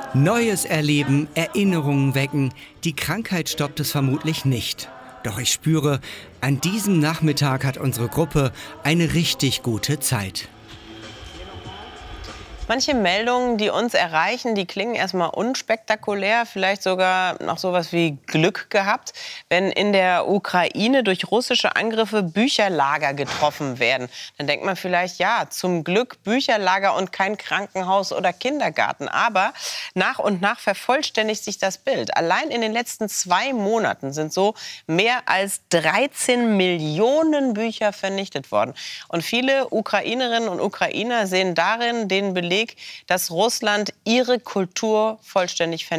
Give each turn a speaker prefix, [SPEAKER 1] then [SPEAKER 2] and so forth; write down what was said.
[SPEAKER 1] Neues erleben, Erinnerungen wecken. Die Krankheit stoppt es vermutlich nicht. Doch ich spüre, an diesem Nachmittag hat unsere Gruppe eine richtig gute Zeit.
[SPEAKER 2] Manche Meldungen, die uns erreichen, die klingen erstmal unspektakulär, vielleicht sogar noch sowas wie Glück gehabt, wenn in der Ukraine durch russische Angriffe Bücherlager getroffen werden. Dann denkt man vielleicht, ja, zum Glück Bücherlager und kein Krankenhaus oder Kindergarten. Aber nach und nach vervollständigt sich das Bild. Allein in den letzten 2 Monaten sind so mehr als 13 Millionen Bücher vernichtet worden. Und viele Ukrainerinnen und Ukrainer sehen darin den Beleg, dass Russland ihre Kultur vollständig vernichtet.